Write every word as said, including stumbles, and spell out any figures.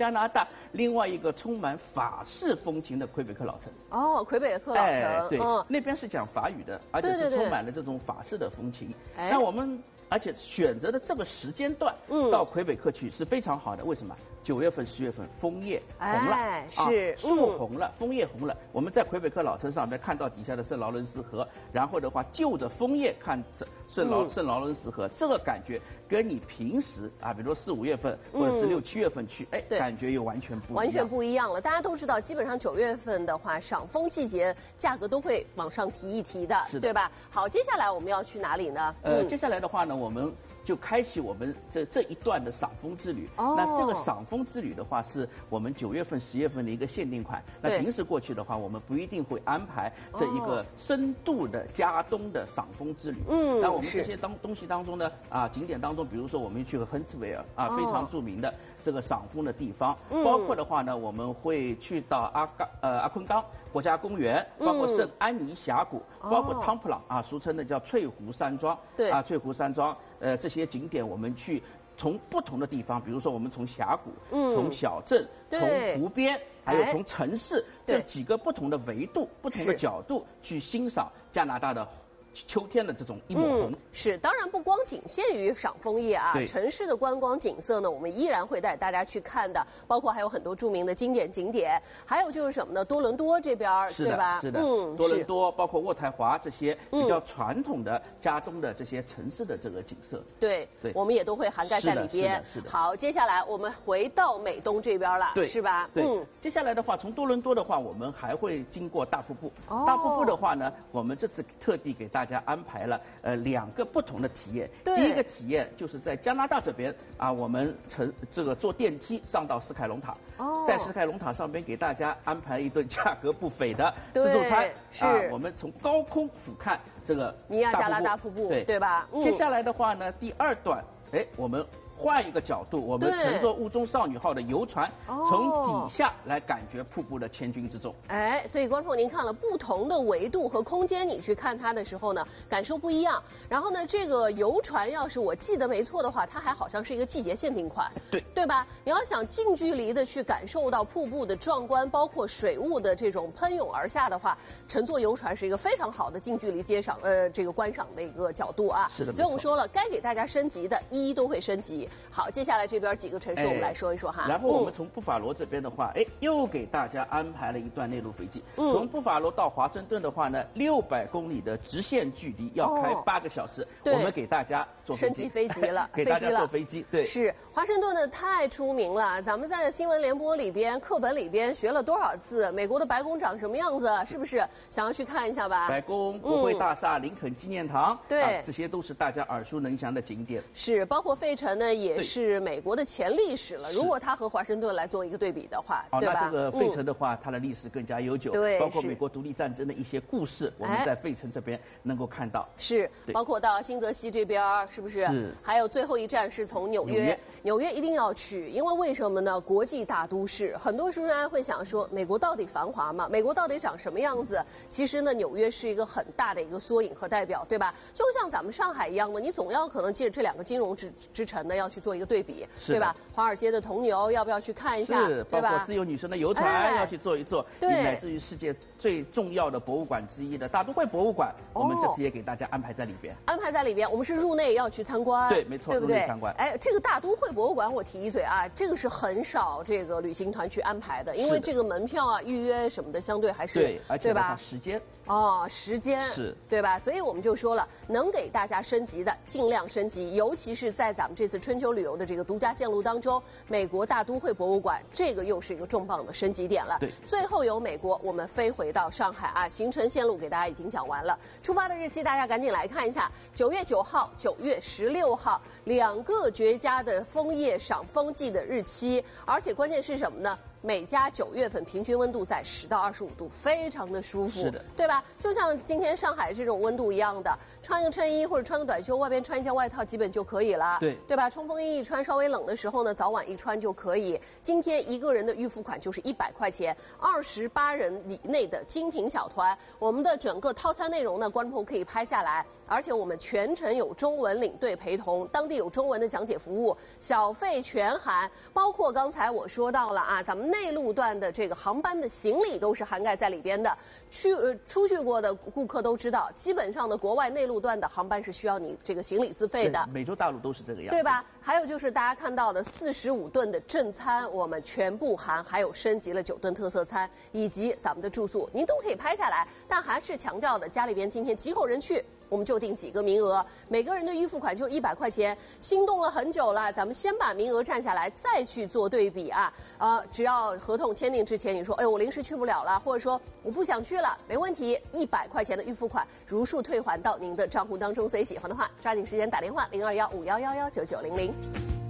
加拿大另外一个充满法式风情的魁北克老城。 哦，魁北克老城， 哎、对、 嗯， 那边是讲法语的，而且对对对是充满了这种法式的风情。 哎那我们而且选择的这个时间段， 嗯到魁北克去是非常好的。为什么？九月份、十月份枫叶红了， 哎是啊、树红了，枫叶红了。我们在魁北克老城上面看到底下的圣劳伦斯河，然后的话就着枫叶看着圣劳、 嗯、 圣劳伦斯河，这个感觉跟你平时啊，比如说四五月份或者是六七月份去，哎、 嗯， 感觉又完全不一样， 完全不一样了。大家都知道，基本上九月份的话，赏枫季节价格都会往上提一提的， 是的， 对吧？好，接下来我们要去哪里呢？ 呃， 嗯、 接下来的话呢，我们就开启我们这这一段的赏枫之旅。 哦， 那这个赏枫之旅的话，是我们九月份、十月份的一个限定款。那平时过去的话，我们不一定会安排这一个深度的加冬的赏枫之旅。 嗯， 那我们这些当东西当中呢，啊，景点当中，比如说我们去了亨茨维尔啊， 哦、 非常著名的这个赏枫的地方。 嗯、 包括的话呢，我们会去到阿冈呃阿昆冈国家公园，包括圣安妮峡谷， 嗯、 包括汤普朗啊，俗称的叫翠湖山庄。 对啊，翠湖山庄。呃，这些景点我们去从不同的地方，比如说我们从峡谷、嗯、从小镇、从湖边，还有从城市这几个不同的维度、不同的角度去欣赏加拿大的秋天的这种一抹红。 嗯、是，当然不光仅限于赏枫叶啊，城市的观光景色呢，我们依然会带大家去看的，包括还有很多著名的经典景点，还有就是什么呢？多伦多这边，对吧？ 是的，嗯，多伦多包括渥太华这些比较传统的加东的这些城市的这个景色， 对，对，我们也都会涵盖在里边。 是的，是的。 好，接下来我们回到美东这边了， 对， 是吧？ 对，嗯，接下来的话，从多伦多的话，我们还会经过大瀑布。 哦， 大瀑布的话呢，我们这次特地给大家安排了呃两个不同的体验。第一个体验就是在加拿大这边啊，我们乘这个坐电梯上到斯凯隆塔。 哦， 在斯凯隆塔上边给大家安排一顿价格不菲的自助餐。 是、 啊，我们从高空俯瞰这个尼亚加拉大瀑布， 对对吧？ 嗯、接下来的话呢，第二段，哎，我们换一个角度，我们乘坐雾中少女号的游船，从底下来感觉瀑布的千钧之重。 哎，所以观众您看了不同的维度和空间，你去看它的时候呢，感受不一样。然后呢，这个游船要是我记得没错的话，它还好像是一个季节限定款， 对对吧？你要想近距离的去感受到瀑布的壮观，包括水雾的这种喷涌而下的话，乘坐游船是一个非常好的近距离接赏呃这个观赏的一个角度啊。 是的， 所以我们说了，该给大家升级的，一一都会升级。好，接下来这边几个城市我们来说一说哈。 哎、然后我们从布法罗这边的话，哎、嗯，又给大家安排了一段内陆飞机。嗯，从布法罗到华盛顿的话呢，六百公里的直线距离要开八个小时。 对、 哦，我们给大家坐飞机， 升级飞机了， 给大家坐飞机。对， 是华盛顿呢太出名了，咱们在新闻联播里边、课本里边学了多少次？美国的白宫长什么样子？是不是想要去看一下吧？ 白宫、国会大厦、嗯、林肯纪念堂， 对、 啊，这些都是大家耳熟能详的景点。 是，包括费城呢，也是美国的前历史了。如果它和华盛顿来做一个对比的话， 哦， 对吧？ 那这个费城的话，嗯、它的历史更加悠久， 对， 包括美国独立战争的一些故事，我们在费城这边能够看到。 是，包括到新泽西这边，是不是？ 是。 还有最后一站是从纽约，纽约, 纽约一定要去，因为为什么呢？国际大都市，很多时候人会想说，美国到底繁华吗？美国到底长什么样子？其实呢，纽约是一个很大的一个缩影和代表，对吧？就像咱们上海一样的，你总要可能借这两个金融之之城呢，要去做一个对比，对吧？华尔街的铜牛要不要去看一下？ 是，包括自由女神的游船、哎、要去坐一坐， 对， 乃至于世界最重要的博物馆之一的大都会博物馆，哦、我们这次也给大家安排在里边。 安排在里边，我们是入内要去参观， 对，没错， 对不对？ 入内参观。 哎，这个大都会博物馆，我提一嘴啊，这个是很少这个旅行团去安排的，因为这个门票啊、预约什么的，相对还是对，而且对吧？ 时间哦，时间是， 对吧？所以我们就说了，能给大家升级的尽量升级，尤其是在咱们这次春秋旅游的这个独家线路当中，美国大都会博物馆这个又是一个重磅的升级点了。 对， 最后由美国我们飞回到上海啊，行程线路给大家已经讲完了，出发的日期大家赶紧来看一下，九月九号、九月十六号两个绝佳的枫叶赏枫季的日期，而且关键是什么呢？ 每家九月份平均温度在十到二十五度，非常的舒服， 是的， 对吧？就像今天上海这种温度一样的，穿一个衬衣或者穿个短袖，外边穿一件外套基本就可以了， 对对吧？冲锋衣一穿，稍微冷的时候呢，早晚一穿就可以。今天一个人的预付款就是一百块钱，二十八人以内的精品小团，我们的整个套餐内容呢，观众朋友可以拍下来，而且我们全程有中文领队陪同，当地有中文的讲解服务，小费全含，包括刚才我说到了啊，咱们内陆段的这个航班的行李都是涵盖在里边的。去呃出去过的顾客都知道，基本上的国外内陆段的航班是需要你这个行李自费的， 美洲大陆都是这个样子， 对吧？还有就是大家看到的四十五吨的正餐，我们全部含，还有升级了九吨特色餐，以及咱们的住宿，您都可以拍下来。但还是强调的，家里边今天几口人去，我们就定几个名额，每个人的预付款就一百块钱。心动了很久了，咱们先把名额占下来，再去做对比啊。呃，只要合同签订之前，你说，哎，我临时去不了了，或者说我不想去了，没问题，一百块钱的预付款如数退还到您的账户当中。所以喜欢的话，抓紧时间打电话零二幺五幺幺幺九九零零。